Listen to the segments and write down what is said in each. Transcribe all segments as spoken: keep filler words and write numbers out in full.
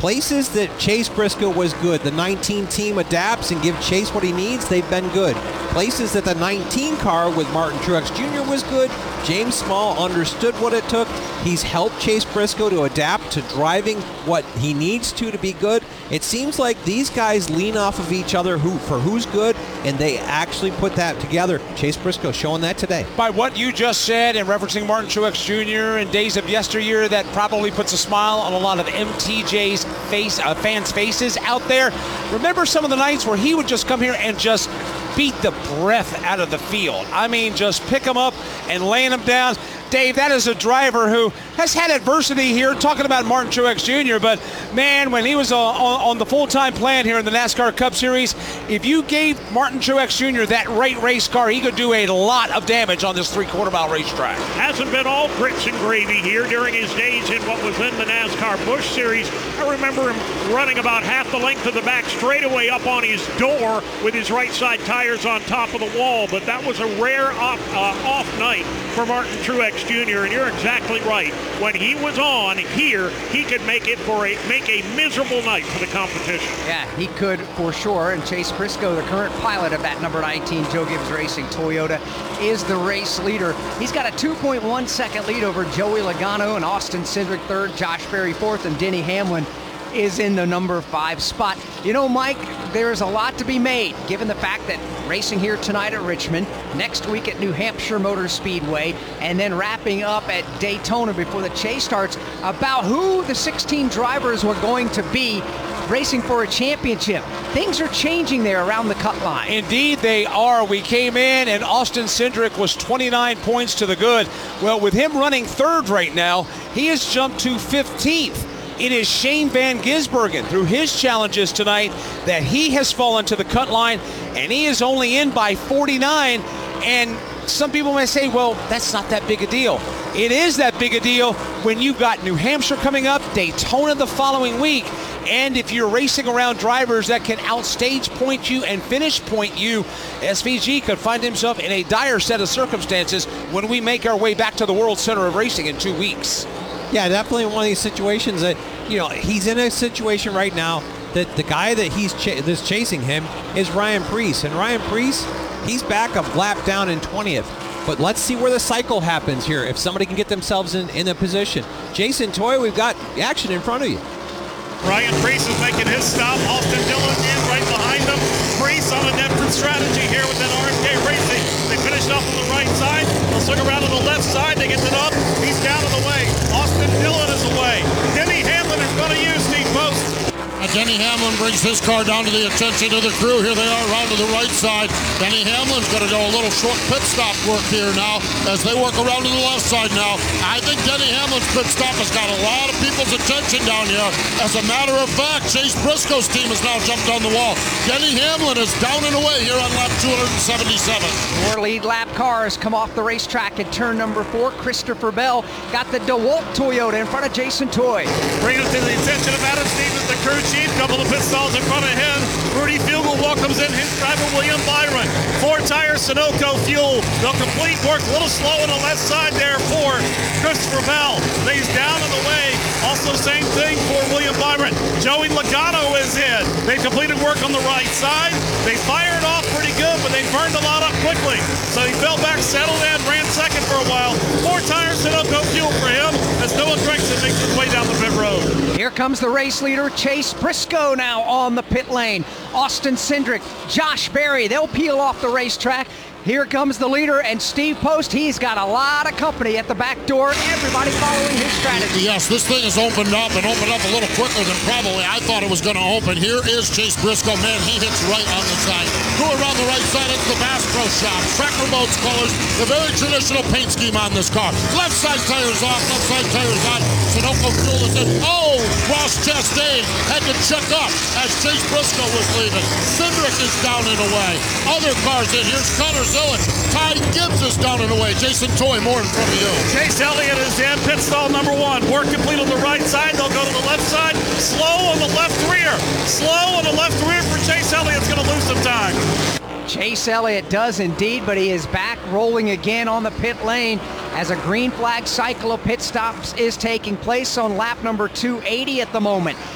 places that Chase Briscoe was good, the nineteen team adapts and give Chase what he needs, they've been good. Places that the nineteen car with Martin Truex Junior was good, James Small understood what it took. He's helped Chase Briscoe to adapt to driving what he needs to to be good. It seems like these guys lean off of each other who for who's good, and they actually put that together. Chase Briscoe showing that today. By what you just said and referencing Martin Truex Junior and days of yesteryear, that probably puts a smile on a lot of M T J's face, uh, fans' faces out there. Remember some of the nights where he would just come here and just beat the breath out of the field. I mean, just pick them up and laying them down. Dave, that is a driver who has had adversity here, talking about Martin Truex Junior, but man, when he was on, on, on the full-time plan here in the NASCAR Cup Series, if you gave Martin Truex Junior that right race car, he could do a lot of damage on this three-quarter mile racetrack. Hasn't been all grits and gravy here during his days in what was in the NASCAR Busch Series. I remember him running about half the length of the back straightaway up on his door with his right side tires on top of the wall, but that was a rare off, uh, off night for Martin Truex Junior, and you're exactly right. When he was on here, he could make it for a make a miserable night for the competition. Yeah, he could for sure. And Chase Briscoe, the current pilot of that number nineteen Joe Gibbs Racing Toyota, is the race leader. He's got a two point one second lead over Joey Logano and Austin Cindric third, Josh Berry fourth, and Denny Hamlin is in the number five spot. You know, Mike, there's a lot to be made given the fact that racing here tonight at Richmond, next week at New Hampshire Motor Speedway, and then wrapping up at Daytona before the chase starts, about who the sixteen drivers were going to be racing for a championship. Things are changing there around the cut line. Indeed they are. We came in and Austin Cindric was twenty-nine points to the good. Well, with him running third right now, he has jumped to fifteenth. It is Shane Van Gisbergen, through his challenges tonight, that he has fallen to the cut line, and he is only in by forty-nine. And some people may say, well, that's not that big a deal. It is that big a deal when you've got New Hampshire coming up, Daytona the following week, and if you're racing around drivers that can outstage point you and finish point you, S V G could find himself in a dire set of circumstances when we make our way back to the World Center of Racing in two weeks. Yeah, definitely one of these situations that, you know, he's in a situation right now that the guy that he's ch- that's chasing him is Ryan Preece. And Ryan Preece, he's back a lap down in twentieth. But let's see where the cycle happens here, if somebody can get themselves in, in a position. Jason Toy, we've got action in front of you. Ryan Preece is making his stop. Austin Dillon in right behind him. Preece on a different strategy here within R M K Racing. They finished off on the right side. They'll swing around to the left side. They get it up. He's down and away. Austin Dillon is away. Denny Hamlin in front of you, Steve Post. And Denny Hamlin brings his car down to the attention of the crew. Here they are around to the right side. Denny Hamlin's going to go a little short pit stop work here now as they work around to the left side now. I think Denny Hamlin's pit stop has got a lot of people's attention down here. As a matter of fact, Chase Briscoe's team has now jumped on the wall. Denny Hamlin is down and away here on lap two seventy-seven. Four lead lap cars come off the racetrack at turn number four. Christopher Bell got the DeWalt Toyota in front of Jason Toy. Bring it to the attention of Adam Stevens, the crew chief. Couple of pit stalls in front of him. Rudy Fugle welcomes in his driver, William Byron. Four tires, Sunoco fuel. They'll complete work. A little slow on the left side there for Christopher Bell. He's down and away. Also same thing for William Byron. Joey Logano is in. They completed work on the right side. They fired off pretty good, but they burned a lot up quickly. So he fell back, settled in, ran second for a while. Four tires, Sunoco fuel for him as Noah Gregson makes his way down the pit road. Here comes the race leader, Chase Briscoe, now on the pit lane. Austin Cindric, Josh Berry, they'll peel off the racetrack. Here comes the leader, and Steve Post, he's got a lot of company at the back door. Everybody following his strategy. Yes, this thing has opened up and opened up a little quicker than probably I thought it was going to open. Here is Chase Briscoe. Man, he hits right on the side. Go around the right side, it's the Bass Pro Shop. Tracker Boats colors, the very traditional paint scheme on this car. Left side tires off, left side tires on. Sunoco fuel is in. Oh, Ross Chastain had to check up as Chase Briscoe was leaving. Cindric is down and away. Other cars in. Here's Connor Zillett. Ty Gibbs is down and away. Jason Toy more in front of you. Chase Elliott is in pit stall number one. Work complete on the right side. They'll go to the left side. Slow on the left rear. Slow on the left rear for Chase Elliott. It's going to lose some time. Chase Elliott does indeed, but he is back rolling again on the pit lane as a green flag cycle of pit stops is taking place on lap number two eighty at the moment. Kyle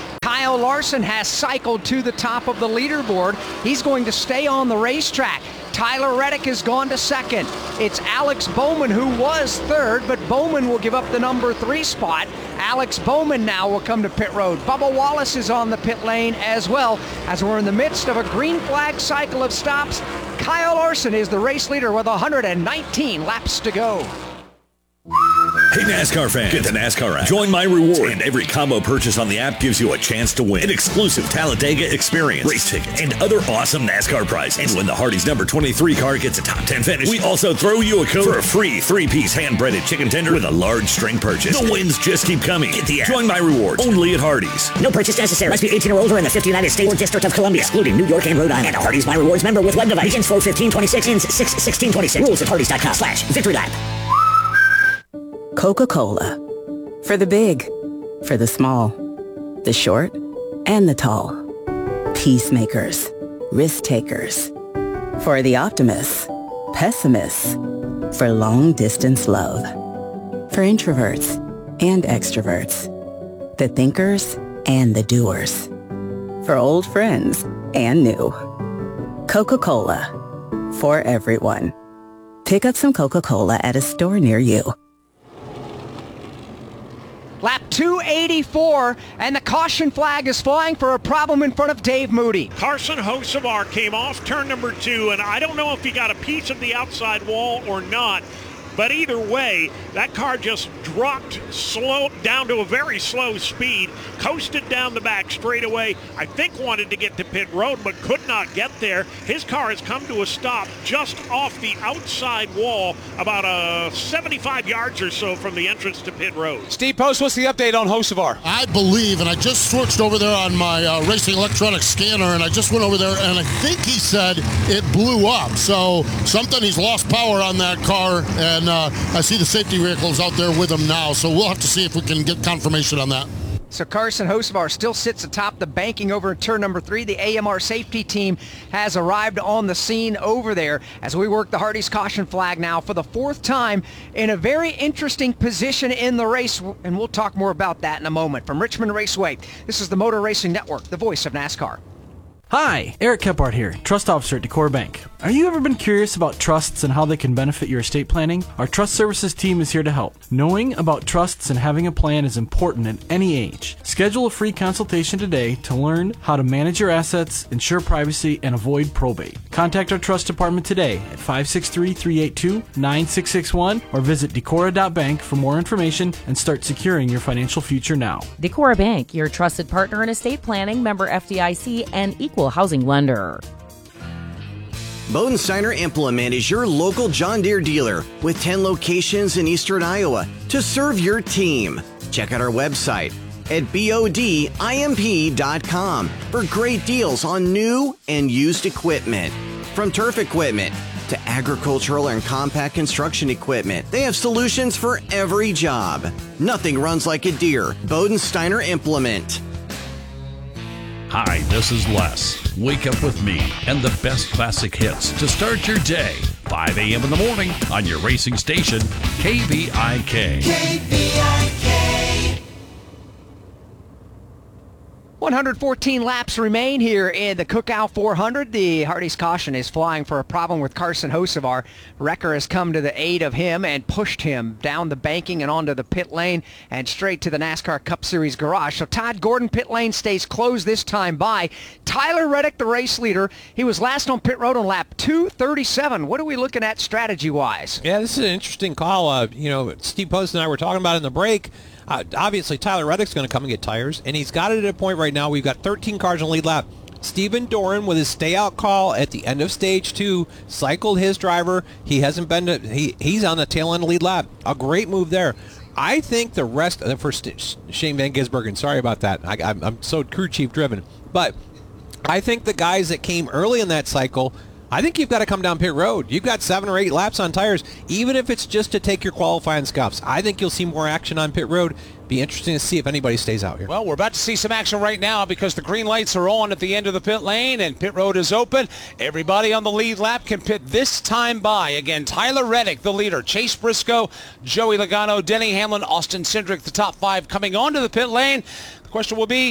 Kyle Larson has cycled to the top of the leaderboard. He's going to stay on the racetrack. Tyler Reddick has gone to second. It's Alex Bowman who was third, but Bowman will give up the number three spot. Alex Bowman now will come to pit road. Bubba Wallace is on the pit lane as well, as we're in the midst of a green flag cycle of stops. Kyle Larson is the race leader with one hundred nineteen laps to go. Hey NASCAR fans, get the NASCAR app. Join My Reward, and every combo purchase on the app gives you a chance to win an exclusive Talladega experience, race tickets, and other awesome NASCAR prizes. And when the Hardee's number twenty-three car gets a top ten finish, we also throw you a code for a free three-piece hand-breaded chicken tender with a large string purchase. The wins just keep coming. Get the app. Join My Reward, only at Hardee's. No purchase necessary. Must be eighteen or older in the fifty United States or District of Columbia, excluding New York and Rhode Island. And a Hardee's My Rewards member with web device. Begins four fifteen twenty-six, ends six sixteen twenty-six. Rules at hardee's.com slash victory lap. Coca-Cola. For the big, for the small, the short, and the tall. Peacemakers, risk takers. For the optimists, pessimists. For long-distance love. For introverts and extroverts. The thinkers and the doers. For old friends and new. Coca-Cola. For everyone. Pick up some Coca-Cola at a store near you. Lap two eighty-four, and the caution flag is flying for a problem in front of Dave Moody. Carson Hocevar came off turn number two, and I don't know if he got a piece of the outside wall or not. But either way, that car just dropped slow down to a very slow speed, coasted down the back straightaway. I think wanted to get to pit road, but could not get there. His car has come to a stop just off the outside wall, about uh, seventy-five yards or so from the entrance to pit road. Steve Post, what's the update on Hocevar? I believe, and I just switched over there on my uh, racing electronic scanner, and I just went over there, and I think he said it blew up. So something, he's lost power on that car, and uh, I see the safety vehicles out there with him now. So we'll have to see if we can get confirmation on that. So Carson Hocevar still sits atop the banking over in turn number three. The A M R safety team has arrived on the scene over there as we work the Hardee's caution flag now for the fourth time in a very interesting position in the race, and we'll talk more about that in a moment. From Richmond Raceway, this is the Motor Racing Network, the voice of NASCAR. Hi, Eric Kephart here, Trust Officer at Decor Bank. Are you ever been curious about trusts and how they can benefit your estate planning? Our Trust Services team is here to help. Knowing about trusts and having a plan is important at any age. Schedule a free consultation today to learn how to manage your assets, ensure privacy, and avoid probate. Contact our trust department today at five six three, three eight two, nine six six one or visit decora dot bank for more information and start securing your financial future now. Decora Bank, your trusted partner in estate planning, member F D I C, and equal housing lender. Bodensteiner Implement is your local John Deere dealer with ten locations in eastern Iowa to serve your team. Check out our website at bodimp dot com for great deals on new and used equipment. From turf equipment to agricultural and compact construction equipment, they have solutions for every job. Nothing runs like a Deere. Bodensteiner Implement. Hi, this is Les. Wake up with me and the best classic hits to start your day. five a.m. in the morning on your racing station, K V I K. K V I K. one hundred fourteen laps remain here in the Cookout four hundred. The Hardee's caution is flying for a problem with Carson Hocevar. Wrecker has come to the aid of him and pushed him down the banking and onto the pit lane and straight to the NASCAR Cup Series garage. So Todd Gordon, pit lane stays closed this time by. Tyler Reddick, the race leader. He was last on pit road on lap two thirty-seven. What are we looking at strategy-wise? Yeah, this is an interesting call. Uh, you know, Steve Post and I were talking about it in the break. Uh, obviously, Tyler Reddick's going to come and get tires, and he's got it at a point right now. We've got thirteen cars on the lead lap. Stephen Doran, with his stay-out call at the end of stage two, cycled his driver. He hasn't been to, he he's on the tail end of the lead lap. A great move there. I think the rest of the first Shane Van Gisbergen. Sorry about that. I, I'm, I'm so crew chief driven, but I think the guys that came early in that cycle. I think you've got to come down pit road. You've got seven or eight laps on tires, even if it's just to take your qualifying scuffs. I think you'll see more action on pit road. Be interesting to see if anybody stays out here. Well, we're about to see some action right now because the green lights are on at the end of the pit lane and pit road is open. Everybody on the lead lap can pit this time by. Again, Tyler Reddick, the leader. Chase Briscoe, Joey Logano, Denny Hamlin, Austin Cindric, the top five coming onto the pit lane. The question will be,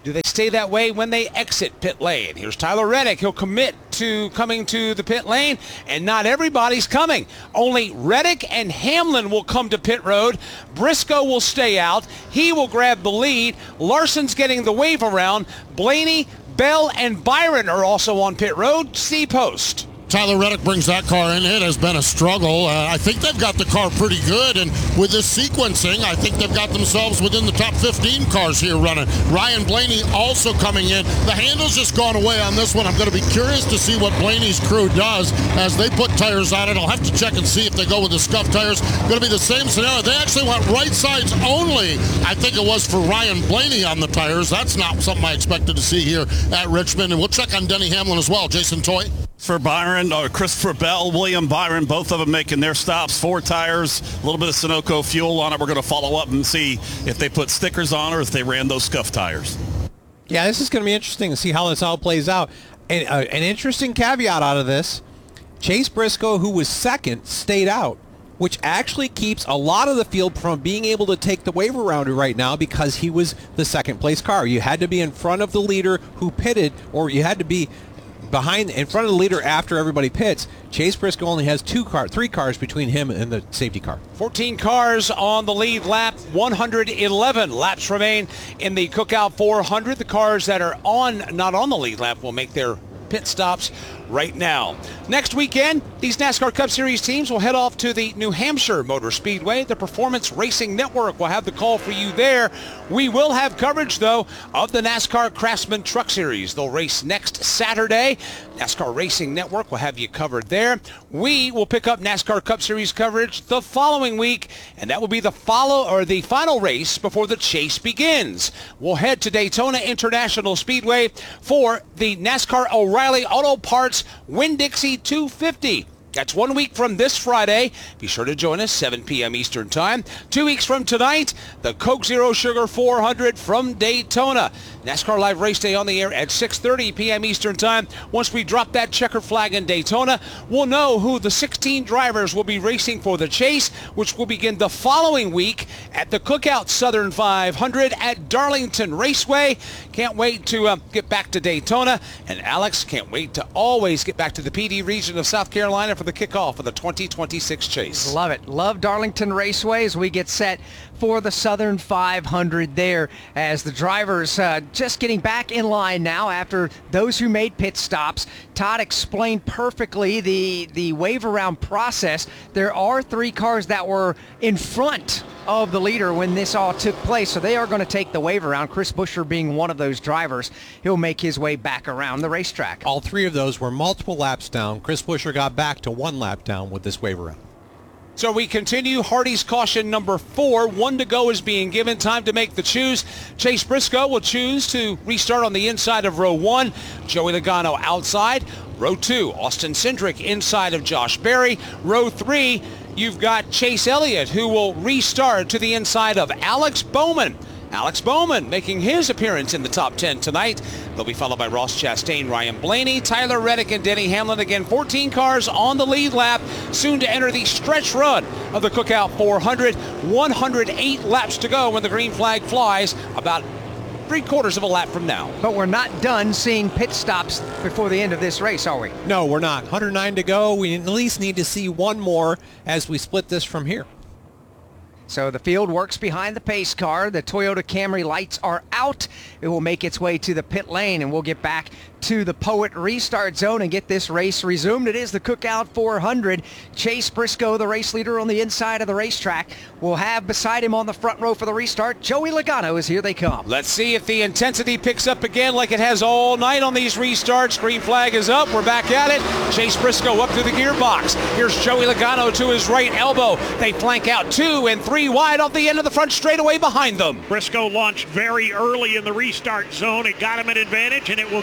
Do they stay that way when they exit pit lane? Here's Tyler Reddick. He'll commit to coming to the pit lane, and not everybody's coming. Only Reddick and Hamlin will come to pit road. Briscoe will stay out. He will grab the lead. Larson's getting the wave around. Blaney, Bell, and Byron are also on pit road. See post. Tyler Reddick brings that car in. It has been a struggle. Uh, I think they've got the car pretty good, and with this sequencing, I think they've got themselves within the top fifteen cars here running. Ryan Blaney also coming in. The handle's just gone away on this one. I'm going to be curious to see what Blaney's crew does as they put tires on it. I'll have to check and see if they go with the scuff tires. Going to be the same scenario. They actually went right sides only. I think it was for Ryan Blaney on the tires. That's not something I expected to see here at Richmond, and we'll check on Denny Hamlin as well. Jason Toy. For Byron, or Christopher Bell, William Byron, both of them making their stops. Four tires, a little bit of Sunoco fuel on it. We're going to follow up and see if they put stickers on or if they ran those scuff tires. Yeah, this is going to be interesting to see how this all plays out. And uh, an interesting caveat out of this, Chase Briscoe, who was second, stayed out, which actually keeps a lot of the field from being able to take the wave around right now because he was the second place car. You had to be in front of the leader who pitted, or you had to be behind, in front of the leader after everybody pits. Chase Briscoe only has two car, three cars between him and the safety car. fourteen cars on the lead lap. one hundred eleven laps remain in the Cookout four hundred. The cars that are on, not on the lead lap, will make their pit stops right now. Next weekend, these NASCAR Cup Series teams will head off to the New Hampshire Motor Speedway. The Performance Racing Network will have the call for you there. We will have coverage, though, of the NASCAR Craftsman Truck Series. They'll race next Saturday. NASCAR Racing Network will have you covered there. We will pick up NASCAR Cup Series coverage the following week, and that will be the follow or the final race before the chase begins. We'll head to Daytona International Speedway for the NASCAR O'Reilly Auto Parts Winn-Dixie two fifty. That's one week from this Friday. Be sure to join us, seven p.m. Eastern Time. Two weeks from tonight, the Coke Zero Sugar four hundred from Daytona. NASCAR Live Race Day on the air at six thirty p.m. Eastern Time. Once we drop that checker flag in Daytona, we'll know who the sixteen drivers will be racing for the chase, which will begin the following week at the Cookout Southern five hundred at Darlington Raceway. Can't wait to uh, get back to Daytona. And Alex, can't wait to always get back to the P D region of South Carolina for the kickoff of the twenty twenty-six chase. Love it. Love Darlington Raceway as we get set for the Southern five hundred there, as the drivers uh, just getting back in line now after those who made pit stops. Todd explained perfectly the, the wave around process. There are three cars that were in front of the leader when this all took place, so they are going to take the wave around. Chris Buescher being one of those drivers. He'll make his way back around the racetrack. All three of those were multiple laps down. Chris Buescher got back to one lap down with this wave around. So we continue. Hardy's caution number four. One to go is being given. Time to make the choose. Chase Briscoe will choose to restart on the inside of row one. Joey Logano outside. Row two, Austin Cindric inside of Josh Berry. Row three, you've got Chase Elliott, who will restart to the inside of Alex Bowman. Alex Bowman making his appearance in the top ten tonight. They'll be followed by Ross Chastain, Ryan Blaney, Tyler Reddick, and Denny Hamlin. Again, fourteen cars on the lead lap, soon to enter the stretch run of the Cookout four hundred. one hundred eight laps to go when the green flag flies, about three quarters of a lap from now. But we're not done seeing pit stops before the end of this race, are we? No, we're not. one hundred nine to go. We at least need to see one more as we split this from here. So the field works behind the pace car. The Toyota Camry lights are out. It will make its way to the pit lane, and we'll get back to the Poet restart zone and get this race resumed. It is the Cookout four hundred. Chase Briscoe, the race leader on the inside of the racetrack, will have beside him on the front row for the restart Joey Logano as here they come. Let's see if the intensity picks up again like it has all night on these restarts. Green flag is up. We're back at it. Chase Briscoe up through the gearbox. Here's Joey Logano to his right elbow. They flank out two and three wide off the end of the front straightaway behind them. Briscoe launched very early in the restart zone. It got him an advantage, and it will get him the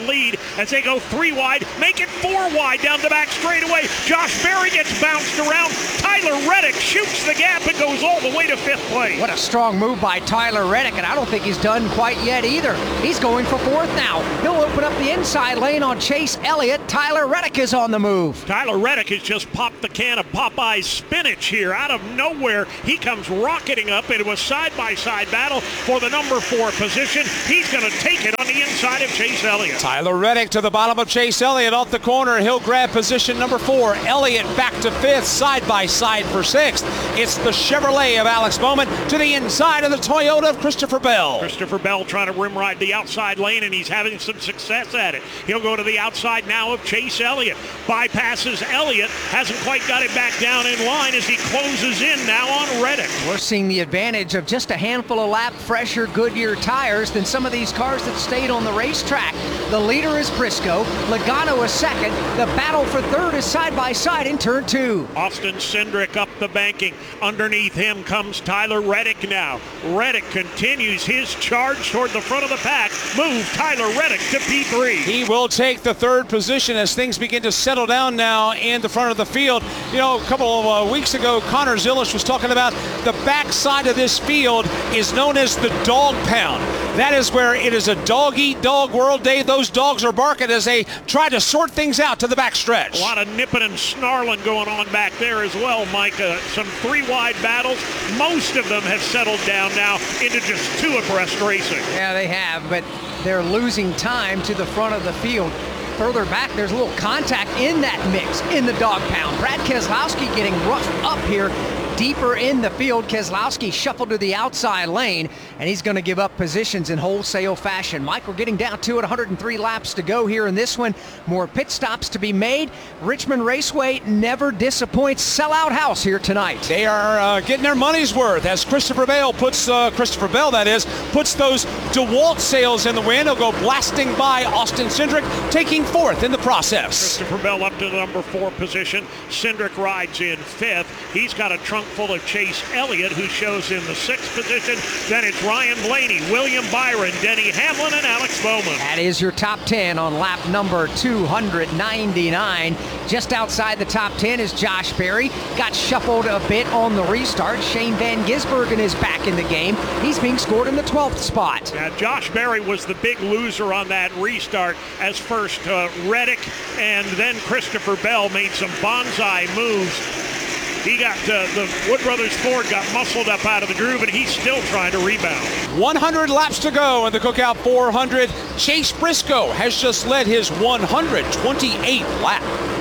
lead as they go three wide, make it four wide down the back straightaway. Josh Berry gets bounced around. Tyler Reddick shoots the gap and goes all the way to fifth place. What a strong move by Tyler Reddick, and I don't think he's done quite yet either. He's going for fourth now. He'll open up the inside lane on Chase Elliott. Tyler Reddick is on the move. Tyler Reddick has just popped the can of Popeye's spinach here. Out of nowhere, he comes rocketing up into a side-by-side battle for the number four position. He's going to take it on the inside of Chase Elliott. Tyler Reddick to the bottom of Chase Elliott off the corner. He'll grab position number four. Elliott back to fifth, side-by-side for sixth. It's the Chevrolet of Alex Bowman to the inside of the Toyota of Christopher Bell. Christopher Bell trying to rim ride the outside lane, and he's having some success at it. He'll go to the outside now of Chase Elliott. Bypasses Elliott, hasn't quite got it back down in line as he closes in now on Reddick. We're seeing the advantage of just a handful of lap fresher Goodyear tires than some of these cars that stayed on the racetrack. The leader is Briscoe. Logano is second. The battle for third is side by side in turn two. Austin Cindric up the banking. Underneath him comes Tyler Reddick now. Reddick continues his charge toward the front of the pack. Move Tyler Reddick to P three. He will take the third position as things begin to settle down now in the front of the field. You know, a couple of uh, weeks ago, Connor Zilish was talking about the back side of this field is known as the dog pound. That is where it is a dog-eat-dog world day. Those dogs are barking as they try to sort things out to the back stretch. A lot of nipping and snarling going on back there as well, Mike. Uh, some three-wide battles. Most of them have settled down now into just two abreast racing. Yeah, they have, but they're losing time to the front of the field. Further back, there's a little contact in that mix in the dog pound. Brad Keselowski getting roughed up here deeper in the field. Keselowski shuffled to the outside lane, and he's going to give up positions in wholesale fashion. Mike, we're getting down to it. one hundred three laps to go here in this one. More pit stops to be made. Richmond Raceway never disappoints. Sellout house here tonight. They are uh, getting their money's worth as Christopher Bell puts, uh, Christopher Bell that is, puts those DeWalt sails in the wind. He'll go blasting by Austin Cindric, taking fourth in the process. Christopher Bell up to the number four position. Cindric rides in fifth. He's got a trunk full of Chase Elliott, who shows in the sixth position. Then it's Ryan Blaney, William Byron, Denny Hamlin, and Alex Bowman. That is your top ten on lap number two hundred ninety-nine. Just outside the top ten is Josh Berry. Got shuffled a bit on the restart. Shane Van Gisbergen is back in the game. He's being scored in the twelfth spot. Now, Josh Berry was the big loser on that restart as first uh, Reddick and then Christopher Bell made some bonsai moves. He got, uh, the Wood Brothers Ford got muscled up out of the groove, and he's still trying to rebound. one hundred laps to go in the Cookout four hundred. Chase Briscoe has just led his one hundred twenty-eighth lap.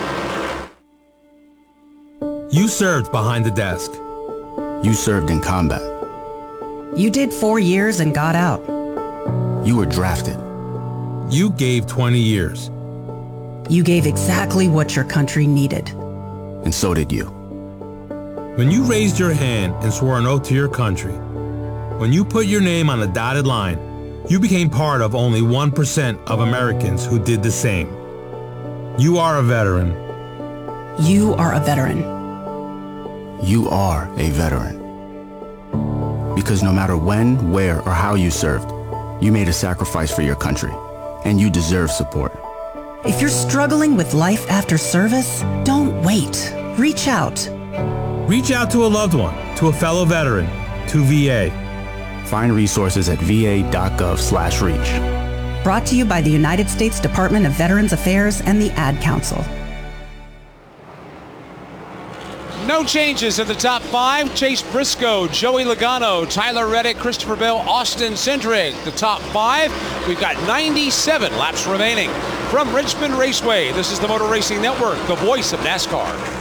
You served behind the desk. You served in combat. You did four years and got out. You were drafted. You gave twenty years. You gave exactly what your country needed. And so did you. When you raised your hand and swore an oath to your country, when you put your name on a dotted line, you became part of only one percent of Americans who did the same. You are a veteran. You are a veteran. You are a veteran. Because no matter when, where, or how you served, you made a sacrifice for your country, and you deserve support. If you're struggling with life after service, don't wait. Reach out. Reach out to a loved one, to a fellow veteran, to V A. Find resources at va.gov slash reach. Brought to you by the United States Department of Veterans Affairs and the Ad Council. No changes in the top five. Chase Briscoe, Joey Logano, Tyler Reddick, Christopher Bell, Austin Cindric. The top five. We've got ninety-seven laps remaining. From Richmond Raceway, this is the Motor Racing Network, the voice of NASCAR.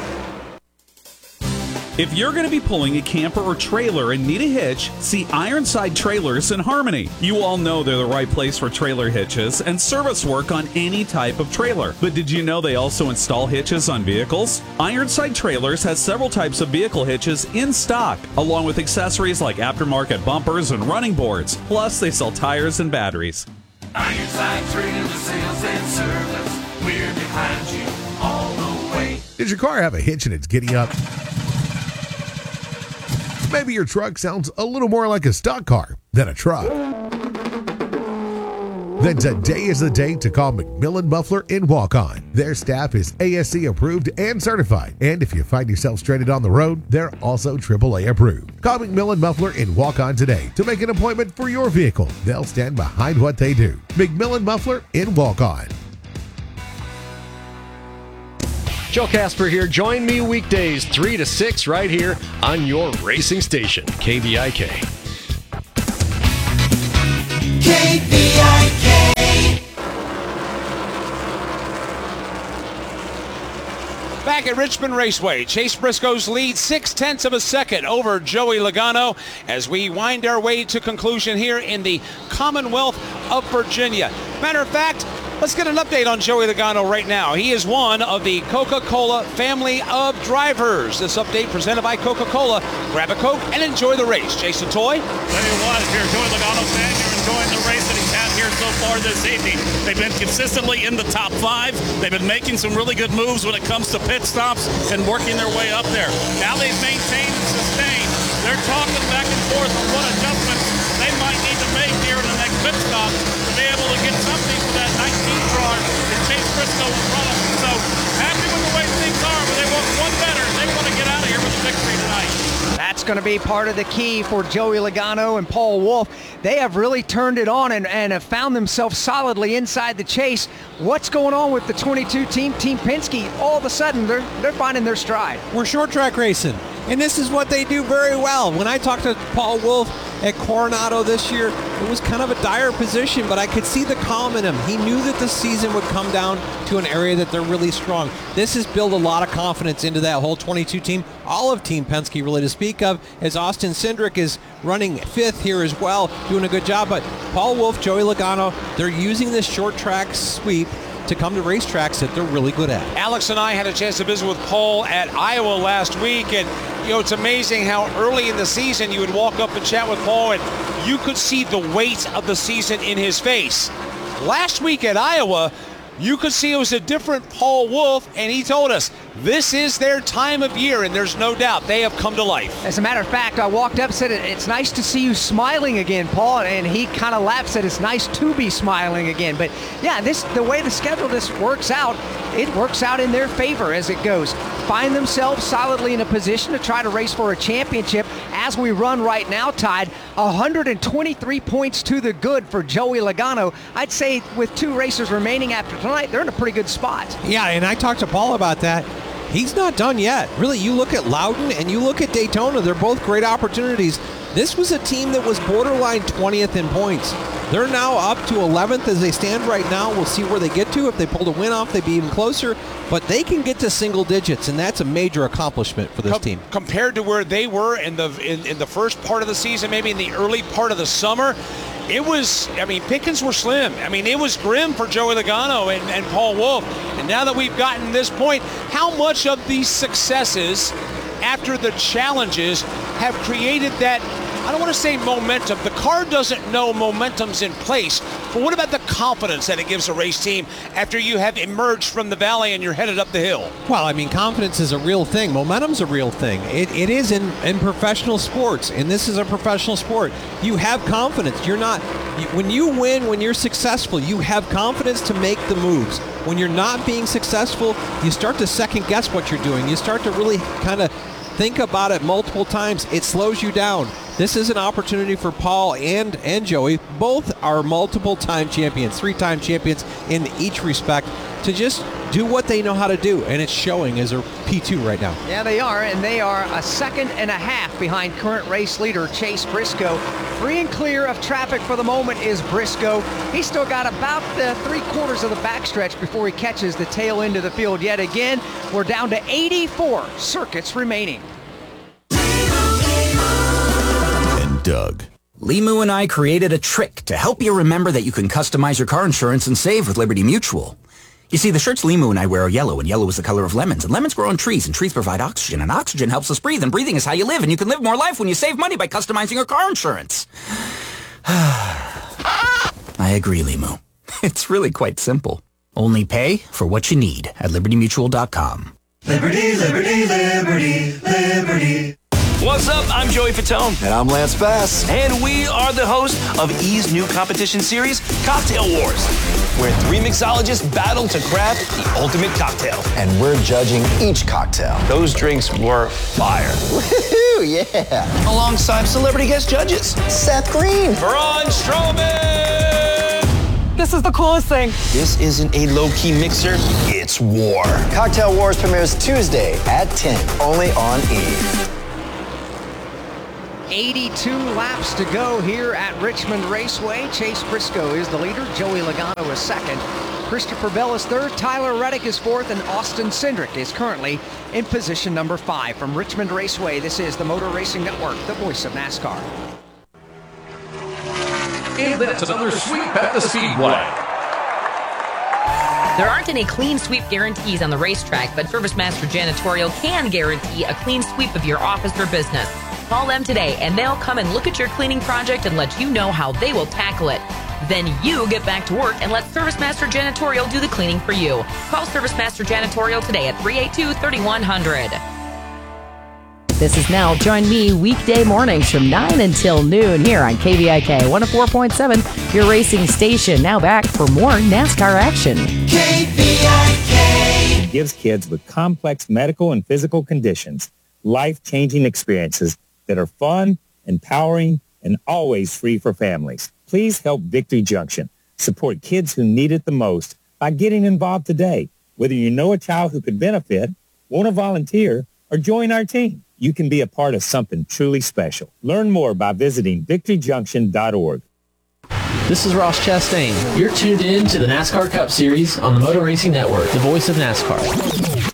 If you're going to be pulling a camper or trailer and need a hitch, see Ironside Trailers in Harmony. You all know they're the right place for trailer hitches and service work on any type of trailer. But did you know they also install hitches on vehicles? Ironside Trailers has several types of vehicle hitches in stock, along with accessories like aftermarket bumpers and running boards. Plus, they sell tires and batteries. Ironside Trailers, sales and service. We're behind you all the way. Does your car have a hitch and it's giddy up? Maybe your truck sounds a little more like a stock car than a truck. then today is the day to call McMillan Muffler in Walk-On. Their staff is A S C approved and certified. And if you find yourself stranded on the road, they're also triple A approved. Call McMillan Muffler in Walk-On today to make an appointment for your vehicle. They'll stand behind what they do. McMillan Muffler in Walk-On. Joe Casper here. Join me weekdays three to six right here on your racing station, K V I K. K V I K. Back at Richmond Raceway, Chase Briscoe's lead six-tenths of a second over Joey Logano as we wind our way to conclusion here in the Commonwealth of Virginia. Matter of fact, let's get an update on Joey Logano right now. He is one of the Coca-Cola family of drivers. This update presented by Coca-Cola. Grab a Coke and enjoy the race. Jason Toy. There he was. If you're a Joey Logano fan, you're enjoying the race that he's had here so far this evening. They've been consistently in the top five. They've been making some really good moves when it comes to pit stops and working their way up there. Now they've maintained and sustained. They're talking back and forth on what adjustments they might need to make here in the next pit stop to be able to get something for that nineteen car that Chase Briscoe in front of them. So happy with the way things are, but they want one better. They want to get out of here with a victory tonight. That's going to be part of the key for Joey Logano and Paul Wolfe. They have really turned it on and, and have found themselves solidly inside the chase. What's going on with the twenty-two team, Team Penske? All of a sudden, they're, they're finding their stride. We're short track racing, and this is what they do very well. When I talked to Paul Wolfe at Coronado this year, it was kind of a dire position, but I could see the calm in him. He knew that the season would come down to an area that they're really strong. This has built a lot of confidence into that whole twenty-two team, all of Team Penske really to speak of, as Austin Cindric is running fifth here as well, doing a good job. But Paul Wolfe, Joey Logano, they're using this short track sweep to come to racetracks that they're really good at. Alex and I had a chance to visit with Paul at Iowa last week, and you know, it's amazing how early in the season you would walk up and chat with Paul and you could see the weight of the season in his face. Last week at Iowa, you could see it was a different Paul Wolfe, and he told us this is their time of year, and there's no doubt they have come to life. As a matter of fact, I walked up and said, it's nice to see you smiling again, Paul, and he kind of laughed, said it's nice to be smiling again. But yeah, this the way the schedule this works out, it works out in their favor as it goes. Find themselves solidly in a position to try to race for a championship as we run right now, tied one hundred twenty-three points to the good for Joey Logano. I'd say with two races remaining after tonight, they're in a pretty good spot. Yeah, and I talked to Paul about that. He's not done yet. Really, you look at Loudon and you look at Daytona, they're both great opportunities. This was a team that was borderline twentieth in points. They're now up to eleventh as they stand right now. We'll see where they get to. If they pulled a win off, they'd be even closer. But they can get to single digits, and that's a major accomplishment for this Com- team. Compared to where they were in the in, in the first part of the season, maybe in the early part of the summer, it was, I mean, pickings were slim. I mean, it was grim for Joey Logano and, and Paul Wolfe. And now that we've gotten this point, how much of these successes after the challenges have created that, I don't want to say momentum. The car doesn't know momentum's in place. But what about the confidence that it gives a race team after you have emerged from the valley and you're headed up the hill? Well, I mean, confidence is a real thing. Momentum's a real thing. It, it is in, in professional sports, and this is a professional sport. You have confidence. You're not, you, when you win, when you're successful, you have confidence to make the moves. When you're not being successful, you start to second guess what you're doing. You start to really kind of think about it multiple times. It slows you down. This is an opportunity for Paul and, and Joey. Both are multiple-time champions, three-time champions in each respect, to just do what they know how to do, and it's showing as a P two right now. Yeah, they are, and they are a second and a half behind current race leader Chase Briscoe. Free and clear of traffic for the moment is Briscoe. He's still got about the three-quarters of the backstretch before he catches the tail end of the field yet again. We're down to eighty-four circuits remaining. Doug. Limu and I created a trick to help you remember that you can customize your car insurance and save with Liberty Mutual. You see, the shirts Limu and I wear are yellow, and yellow is the color of lemons, and lemons grow on trees, and trees provide oxygen, and oxygen helps us breathe, and breathing is how you live, and you can live more life when you save money by customizing your car insurance. I agree, Limu. It's really quite simple. Only pay for what you need at liberty mutual dot com. Liberty, liberty, liberty, liberty. What's up? I'm Joey Fatone. And I'm Lance Bass. And we are the host of E's new competition series, Cocktail Wars, where three mixologists battle to craft the ultimate cocktail. And we're judging each cocktail. Those drinks were fire. Woohoo, yeah. Alongside celebrity guest judges, Seth Green. Braun Strowman. This is the coolest thing. This isn't a low-key mixer, it's war. Cocktail Wars premieres Tuesday at ten, only on E. eighty-two laps to go here at Richmond Raceway. Chase Briscoe is the leader. Joey Logano is second. Christopher Bell is third. Tyler Reddick is fourth. And Austin Cindric is currently in position number five. From Richmond Raceway, this is the Motor Racing Network, the voice of NASCAR. And that's another sweep at the Speedway. There aren't any clean sweep guarantees on the racetrack, but ServiceMaster Janitorial can guarantee a clean sweep of your office or business. Call them today, and they'll come and look at your cleaning project and let you know how they will tackle it. Then you get back to work and let ServiceMaster Janitorial do the cleaning for you. Call ServiceMaster Janitorial today at three eight two, three one zero zero. This is Nell. Join me weekday mornings from nine until noon here on K V I K one oh four point seven, your racing station. Now back for more NASCAR action. K V I K gives kids with complex medical and physical conditions life-changing experiences that are fun, empowering, and always free for families. Please help Victory Junction support kids who need it the most by getting involved today. Whether you know a child who could benefit, want to volunteer, or join our team, you can be a part of something truly special. Learn more by visiting victory junction dot org. This is Ross Chastain. You're tuned in to the NASCAR Cup Series on the Motor Racing Network, the voice of NASCAR.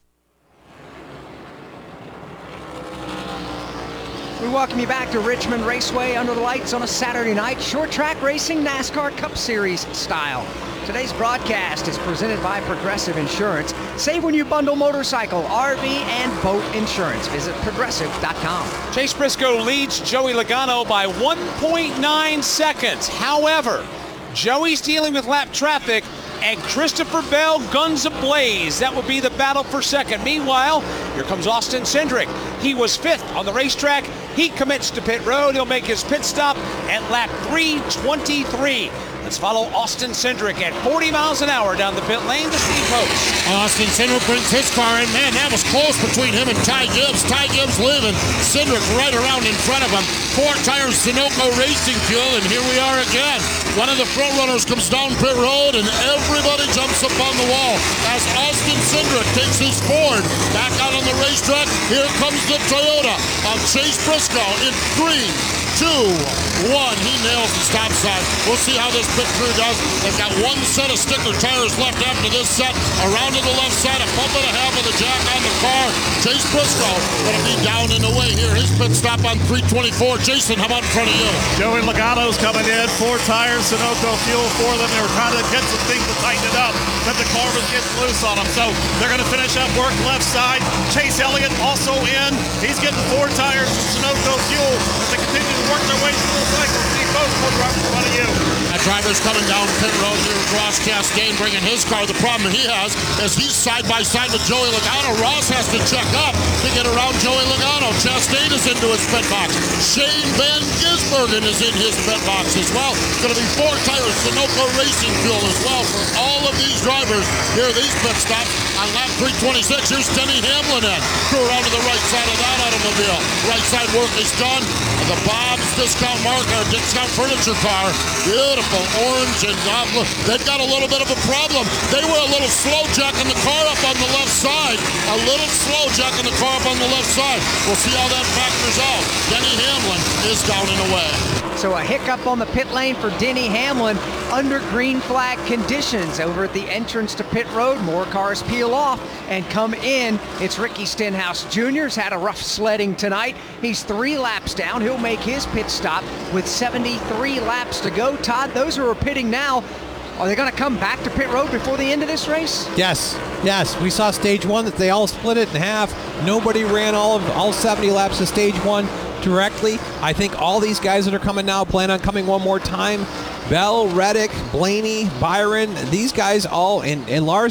We welcome you back to Richmond Raceway under the lights on a Saturday night, short track racing NASCAR Cup Series style. Today's broadcast is presented by Progressive Insurance. Save when you bundle motorcycle, R V, and boat insurance. Visit progressive dot com. Chase Briscoe leads Joey Logano by one point nine seconds. However, Joey's dealing with lap traffic, and Christopher Bell guns ablaze. That would be the battle for second. Meanwhile, here comes Austin Cindric. He was fifth on the racetrack. He commits to pit road. He'll make his pit stop at lap three twenty-three. Let's follow Austin Cindric at forty miles an hour down the pit lane to Steve Post. Austin Cindric brings his car in. Man, that was close between him and Ty Gibbs. Ty Gibbs leaving. Cindric right around in front of him. Four tires Sunoco Racing Fuel, and here we are again. One of the front runners comes down pit road, and everybody jumps up on the wall as Austin Cindric takes his Ford back out on the racetrack. Here comes the Toyota of Chase Briscoe in three, two, one. He nails the stop sign. We'll see how this pit crew does. They've got one set of sticker tires left after this set. Around to the left side, a pump and a half of the jack on the car. Chase Briscoe going to be down in the way here. His pit stop on three twenty-four. Jason, how about in front of you? Joey Logano's coming in. Four tires, Sunoco fuel for them. They were trying to get some things to tighten it up, but the car was getting loose on them. So they're going to finish up work left side. Chase Elliott also in. He's getting four tires and Sunoco fuel as they continue to work their way through the cycle. See both will drop in front of you. That driver's coming down pit road here. Ross Chastain bringing his car. The problem he has is he's side by side with Joey Logano. Ross has to check up to get around Joey Logano. Chastain is into his pit box. Shane Van Gisbergen is in his pit box as well. It's going to be four tires Sunoco Racing Fuel as well for all of these drivers. Here are these pit stops on lap three twenty-six. Here's Denny Hamlin in. Go around to the right side of that automobile. Right side work is done. The Bob's Discount Market, Discount Furniture car. Beautiful orange and uh, they've got a little bit of a problem. They were a little slow jacking the car up on the left side. A little slow jacking the car up on the left side. We'll see how that factors out. Denny Hamlin is down and away. So a hiccup on the pit lane for Denny Hamlin under green flag conditions. Over at the entrance to pit road, more cars peel off and come in. It's Ricky Stenhouse Junior Has had a rough sledding tonight. He's three laps down. He'll make his pit stop with seventy-three laps to go. Todd, those who are pitting now, are they going to come back to pit road before the end of this race? Yes, yes. We saw stage one that they all split it in half. Nobody ran all of all seventy laps of stage one directly. I think all these guys that are coming now plan on coming one more time. Bell, Reddick, Blaney, Byron, these guys all, and, and Larson,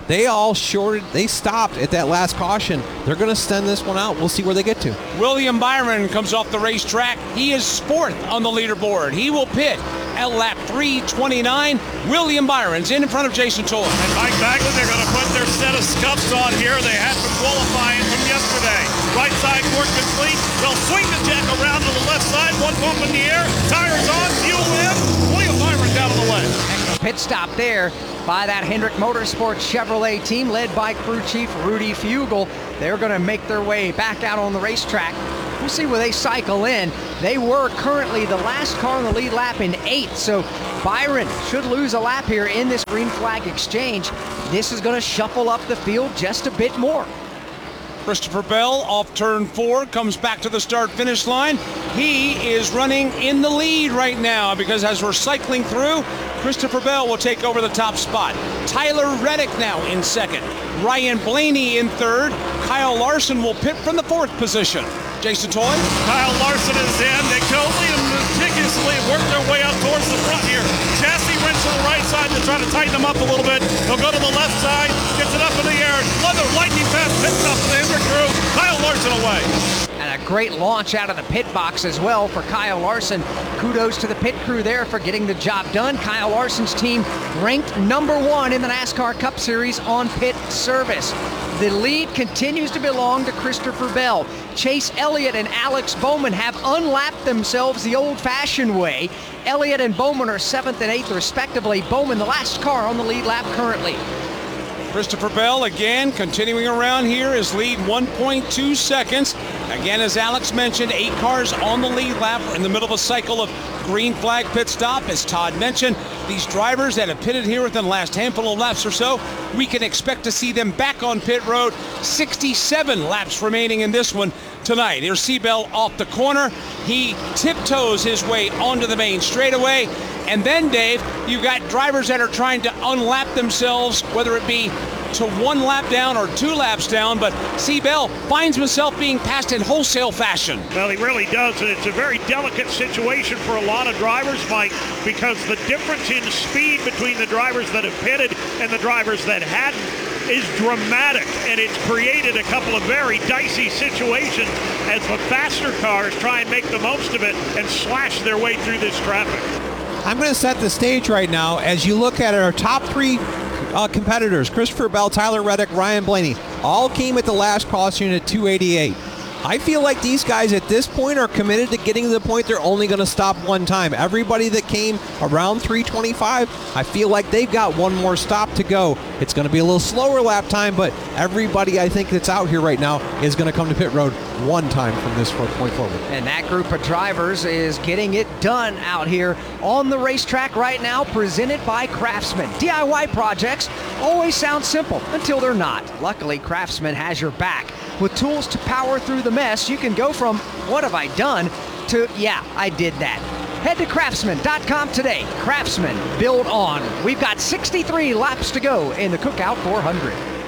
They all shorted. They stopped at that last caution. They're going to send this one out. We'll see where they get to. William Byron comes off the racetrack. He is fourth on the leaderboard. He will pit at lap three twenty-nine. William Byron's in front of Jason Toy. And Mike Bagley, they're going to put their set of scuffs on here. They had from qualifying from yesterday. Right side work complete. They'll swing the jack around to the left side. One bump in the air. Tires on. Fuel in. William Byron down on the way. Pit stop there by that Hendrick Motorsports Chevrolet team led by crew chief Rudy Fugel. They're going to make their way back out on the racetrack. We'll see where they cycle in. They were currently the last car on the lead lap in eighth, so Byron should lose a lap here in this green flag exchange. This is going to shuffle up the field just a bit more. Christopher Bell off turn four, comes back to the start-finish line. He is running in the lead right now because as we're cycling through, Christopher Bell will take over the top spot. Tyler Reddick now in second. Ryan Blaney in third. Kyle Larson will pit from the fourth position. Jason Toy. Kyle Larson is in. They totally and meticulously work their way up towards the front here. Chassis wrench to the right side to try to tighten them up a little bit. They'll go to the left side, gets it up in the air. Another lightning fast pit stop for the Hendrick crew. Kyle Larson away. And a great launch out of the pit box as well for Kyle Larson. Kudos to the pit crew there for getting the job done. Kyle Larson's team ranked number one in the NASCAR Cup Series on pit service. The lead continues to belong to Christopher Bell. Chase Elliott and Alex Bowman have unlapped themselves the old-fashioned way. Elliott and Bowman are seventh and eighth respectively. Bowman the last car on the lead lap currently. Christopher Bell again continuing around here, his lead one point two seconds. Again, as Alex mentioned, eight cars on the lead lap in the middle of a cycle of green flag pit stop. As Todd mentioned, these drivers that have pitted here within the last handful of laps or so, we can expect to see them back on pit road. sixty-seven laps remaining in this one tonight. Here's Seabell off the corner. He tiptoes his way onto the main straightaway. And then, Dave, you've got drivers that are trying to unlap themselves, whether it be to one lap down or two laps down, but Seabell finds himself being passed in wholesale fashion. Well, he really does, and it's a very delicate situation for a lot of drivers, Mike, because the difference in speed between the drivers that have pitted and the drivers that hadn't is dramatic, and it's created a couple of very dicey situations as the faster cars try and make the most of it and slash their way through this traffic. I'm going to set the stage right now as you look at our top three uh, competitors, Christopher Bell, Tyler Reddick, Ryan Blaney, all came at the last caution at two eighty-eight. I feel like these guys at this point are committed to getting to the point they're only going to stop one time. Everybody that came around three twenty-five, I feel like they've got one more stop to go. It's going to be a little slower lap time, but everybody I think that's out here right now is going to come to pit road one time from this point forward. And that group of drivers is getting it done out here on the racetrack right now, presented by Craftsman. D I Y projects always sound simple until they're not. Luckily, Craftsman has your back. With tools to power through the mess, you can go from, what have I done, to, yeah, I did that. Head to craftsman dot com today. Craftsman, build on. We've got sixty-three laps to go in the Cookout four hundred.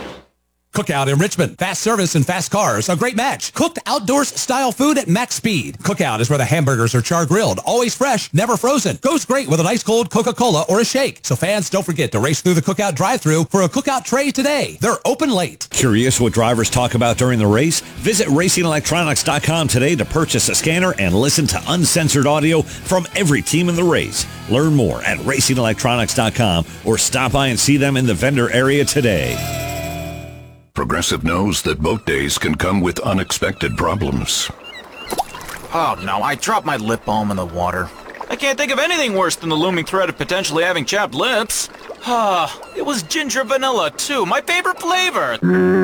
Cookout in Richmond. Fast service and fast cars. A great match. Cooked outdoors style food at max speed. Cookout is where the hamburgers are char grilled. Always fresh, never frozen. Goes great with an ice cold Coca-Cola or a shake. So fans, don't forget to race through the Cookout drive-thru for a Cookout tray today. They're open late. Curious what drivers talk about during the race? Visit racing electronics dot com today to purchase a scanner and listen to uncensored audio from every team in the race. Learn more at racing electronics dot com or stop by and see them in the vendor area today. Progressive knows that boat days can come with unexpected problems. Oh no, I dropped my lip balm in the water. I can't think of anything worse than the looming threat of potentially having chapped lips. Ah, it was ginger vanilla too, my favorite flavor.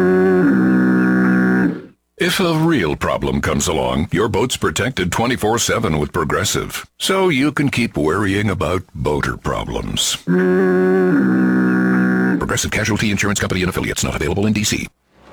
If a real problem comes along, your boat's protected twenty-four seven with Progressive, so you can keep worrying about boater problems. Progressive Casualty Insurance Company and Affiliates, not available in D C.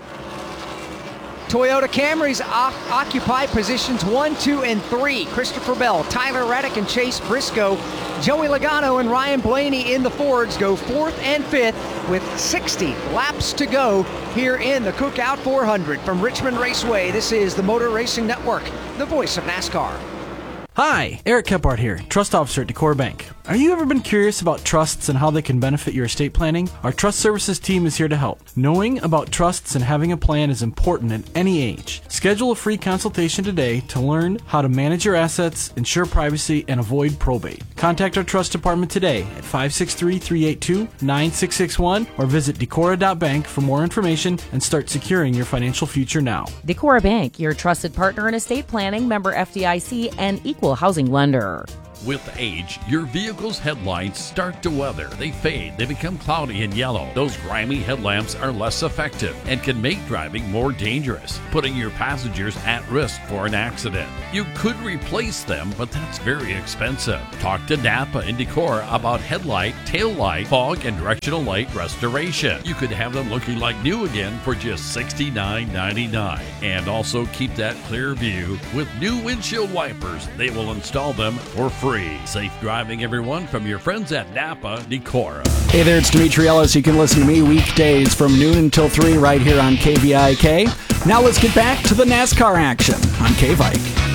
Toyota Camrys o- occupy positions one, two, and three. Christopher Bell, Tyler Reddick, and Chase Briscoe. Joey Logano and Ryan Blaney in the Fords go fourth and fifth with sixty laps to go here in the Cookout four hundred. From Richmond Raceway, this is the Motor Racing Network, the voice of NASCAR. Hi, Eric Kephart here, Trust Officer at Decor Bank. Are you ever been curious about trusts and how they can benefit your estate planning? Our Trust Services team is here to help. Knowing about trusts and having a plan is important at any age. Schedule a free consultation today to learn how to manage your assets, ensure privacy, and avoid probate. Contact our Trust Department today at five six three, three eight two, nine six six one or visit decora dot bank for more information and start securing your financial future now. Decora Bank, your trusted partner in estate planning, member F D I C, and equal housing lender. With age, your vehicle's headlights start to weather. They fade, they become cloudy and yellow. Those grimy headlamps are less effective and can make driving more dangerous, putting your passengers at risk for an accident. You could replace them, but that's very expensive. Talk to Napa and Decor about headlight, tail light, fog, and directional light restoration. You could have them looking like new again for just sixty-nine ninety-nine. And also keep that clear view with new windshield wipers. They will install them for free. Safe driving, everyone, from your friends at Napa Decora. Hey there, it's Dimitri Ellis. You can listen to me weekdays from noon until three right here on K V I K. Now let's get back to the NASCAR action on K-Vike.